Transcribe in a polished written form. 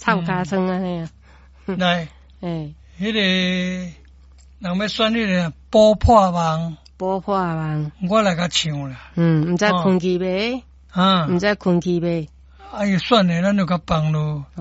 臭加葱安尼啊。 来， 诶， 迄个人要选迄个补破网， 补破网。 我来甲唱啦。 毋知困去袂？毋知困去袂？ 伊选的咱就甲放落。